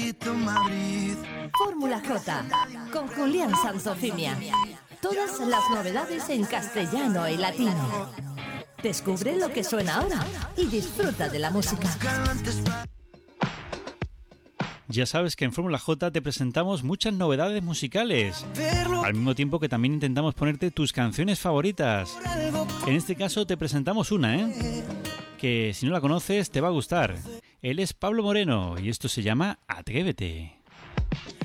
Fórmula J, con Julián Santofimia. Todas las novedades en castellano y latino. Descubre lo que suena ahora y disfruta de la música. Ya sabes que en Fórmula J te presentamos muchas novedades musicales, al mismo tiempo que también intentamos ponerte tus canciones favoritas. En este caso te presentamos una, que si no la conoces te va a gustar. Él es Pablo Moreno y esto se llama Atrévete.